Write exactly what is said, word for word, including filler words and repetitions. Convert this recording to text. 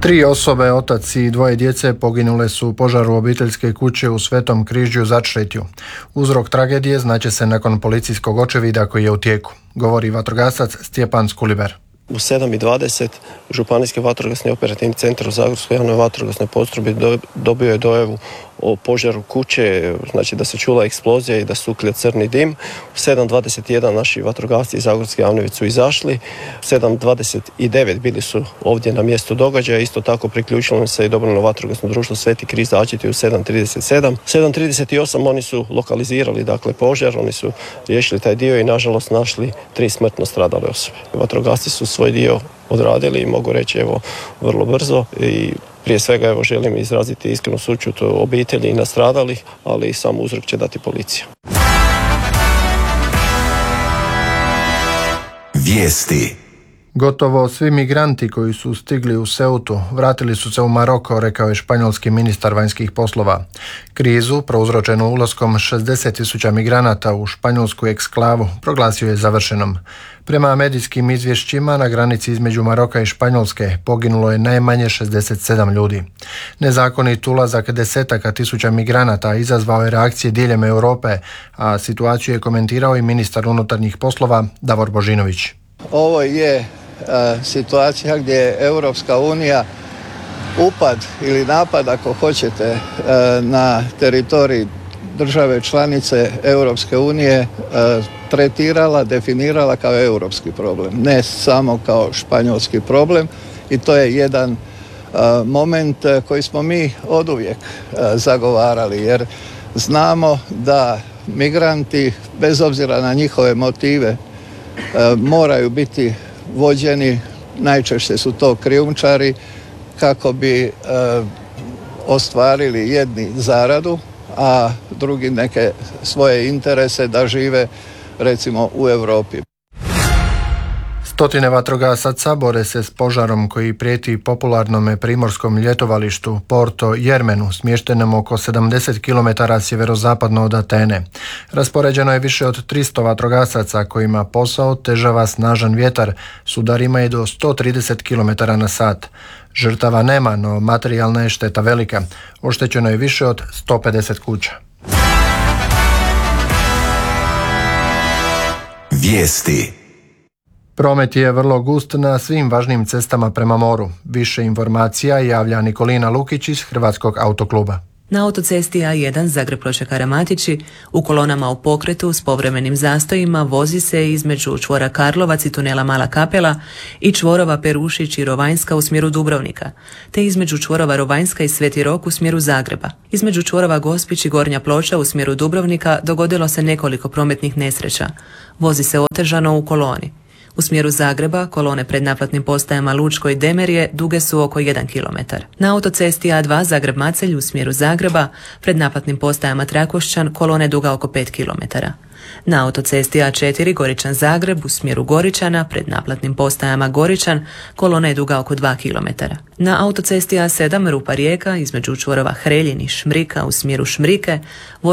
Tri osobe, otac i dvoje djece poginule su u požaru obiteljske kuće u Svetom Križju Začretju. Uzrok tragedije znaće se nakon policijskog očevida koji je u tijeku, govori vatrogasac Stjepan Skuliber. U sedam i dvadeset Županijski vatrogasni operativni centar u Zagorskoj javnoj vatrogasnoj postrojbi do, dobio je dojavu o požaru kuće, znači da se čula eksplozija i da suklja crni dim. U sedam dvadeset jedan naši vatrogasci iz Zagorske javne već su izašli. U sedam dvadeset devet bili su ovdje na mjestu događaja. Isto tako priključilo im se i dobrovoljno vatrogasno društvo Sveti Križ Začretje u sedam trideset sedam. U sedam trideset osam oni su lokalizirali dakle požar, oni su riješili taj dio i nažalost našli tri smrtno stradale osobe. Vatrogasci su svoj dio odradili i mogu reći evo vrlo brzo i prije svega evo želim izraziti iskrenu sućut obitelji i nastradalih, ali sam uzrok će dati policija. Vijesti. Gotovo svi migranti koji su stigli u Ceutu vratili su se u Maroko, rekao je španjolski ministar vanjskih poslova. Krizu, prouzročenu ulaskom šezdeset tisuća migranata u španjolsku eksklavu, proglasio je završenom. Prema medijskim izvješćima, na granici između Maroka i Španjolske poginulo je najmanje šezdeset sedam ljudi. Nezakonit ulazak desetaka tisuća migranata izazvao je reakcije diljem Europe, a situaciju je komentirao i ministar unutarnjih poslova Davor Božinović. Ovo je a, situacija gdje je Europska unija upad ili napad, ako hoćete, a, na teritorij države članice Europske unije a, tretirala, definirala kao europski problem, ne samo kao španjolski problem, i to je jedan a, moment koji smo mi oduvijek a, zagovarali, jer znamo da migranti, bez obzira na njihove motive, moraju biti vođeni, najčešće su to krijumčari, kako bi e, ostvarili jedni zaradu, a drugi neke svoje interese da žive recimo u Europi. Stotine vatrogasaca bore se s požarom koji prijeti popularnom primorskom ljetovalištu Porto Jermenu, smještenom oko sedamdeset kilometara sjeverozapadno od Atene. Raspoređeno je više od tristo vatrogasaca kojima posao otežava snažan vjetar s udarima je do sto trideset kilometara na sat. Žrtava nema, no materijalna je šteta velika. Oštećeno je više od sto pedeset kuća. Vijesti. Promet je vrlo gust na svim važnim cestama prema moru. Više informacija javlja Nikolina Lukić iz Hrvatskog autokluba. Na autocesti A jedan Zagreb-Ploče-Karamatići u kolonama u pokretu s povremenim zastojima vozi se između čvora Karlovac i tunela Mala Kapela i čvorova Perušić i Rovanjska u smjeru Dubrovnika, te između čvorova Rovanjska i Sveti Rok u smjeru Zagreba. Između čvorova Gospić i Gornja Ploča u smjeru Dubrovnika dogodilo se nekoliko prometnih nesreća. Vozi se otežano u koloni. U smjeru Zagreba kolone pred naplatnim postajama Lučko i Demerje duge su oko jedan kilometar. Na autocesti A dva Zagreb-Macelj u smjeru Zagreba pred naplatnim postajama Trakošćan kolone duga oko pet kilometara. Na autocesti A četiri Goričan-Zagreb u smjeru Goričana pred naplatnim postajama Goričan kolona je duga oko dva kilometara. Na autocesti A sedam Rupa-Rijeka između čvorova Hreljin i Šmrika u smjeru Šmrike